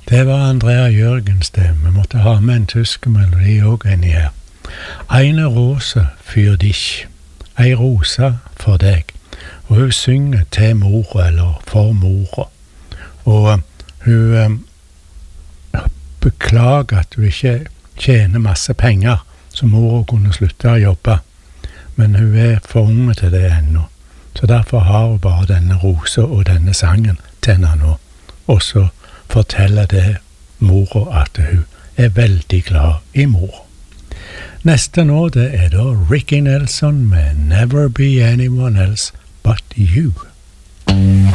Det var Andrea Jørgens det. Vi måtte ha med en tysk melodi også inni her. Eine rose für dich. Ei rosa for deg. Og hun synger til mora, eller for mora. Og hun beklager at hun ikke tjener masse penger, så mora kunne slutte å jobbe. Men hun er for unge til det ennå. Så derfor har hun bare denne rosa og denne sangen til henne nå. Og så forteller det mora at hun er veldig glad i mora. Neste nå, det er da Ricky Nelson med Never Be Anyone Else But You.